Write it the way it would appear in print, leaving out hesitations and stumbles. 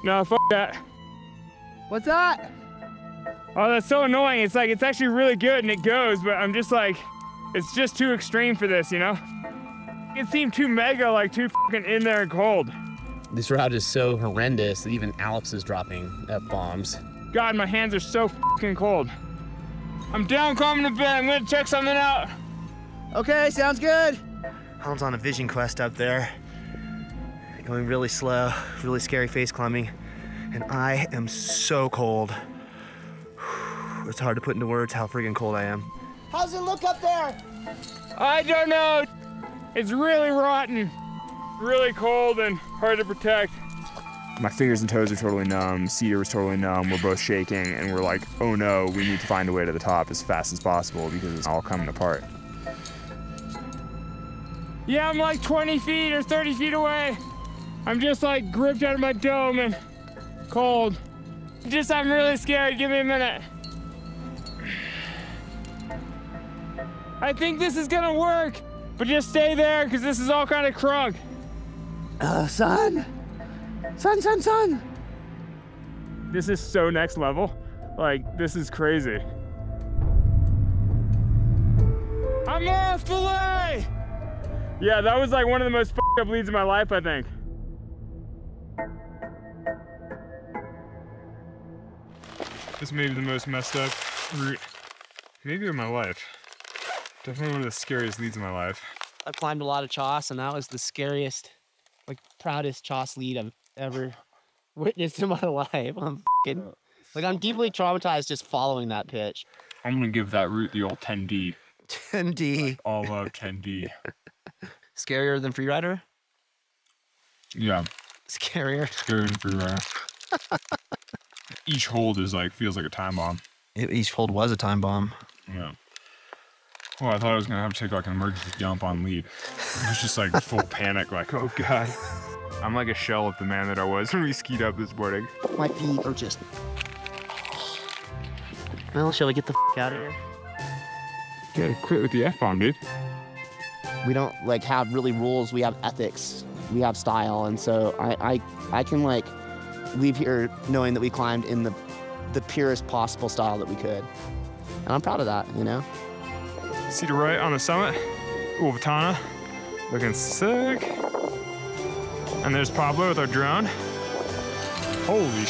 No, fuck that. What's that? Oh, that's so annoying. It's like, it's actually really good and it goes, but I'm just like, it's just too extreme for this, you know? It seemed too mega, like too fucking in there and cold. This route is so horrendous that even Alex is dropping F-bombs. God, my hands are so fucking cold. I'm down coming to bed. I'm gonna check something out. Okay, sounds good. Alan's on a vision quest up there. Going really slow, really scary face climbing. And I am so cold. It's hard to put into words how freaking cold I am. How's it look up there? I don't know. It's really rotten. Really cold and hard to protect. My fingers and toes are totally numb. Cedar was totally numb. We're both shaking and we're like, oh no, we need to find a way to the top as fast as possible because it's all coming apart. Yeah, I'm like 20 feet or 30 feet away. I'm just like gripped out of my dome and cold. I'm really scared. Give me a minute. I think this is gonna work, but just stay there because this is all kind of crunk. Son. This is so next level. Like, this is crazy. I'm off fillet! Yeah, that was like one of the most f***ed up leads in my life, I think. This may be the most messed up route, maybe of my life. Definitely one of the scariest leads in my life. I've climbed a lot of Choss, and that was the scariest, like, proudest Choss lead I've ever witnessed in my life. I'm deeply traumatized just following that pitch. I'm gonna give that route the old 10D. 10D. All love 10D. Scarier than Freerider? Yeah. Scarier. Scarier than Freerider. Each hold is like, feels like a time bomb. Each hold was a time bomb. Yeah. Well, I thought I was gonna have to take like an emergency jump on lead. It was just like full panic, like, oh God. I'm like a shell of the man that I was when we skied up this morning. My feet are just... Well, shall we get the out of here? You gotta quit with the F-bomb, dude. We don't like have really rules. We have ethics. We have style, and so I can like leave here knowing that we climbed in the purest possible style that we could, and I'm proud of that. You know. See to right on the summit, Uluwatana, looking sick. And there's Pablo with our drone. Holy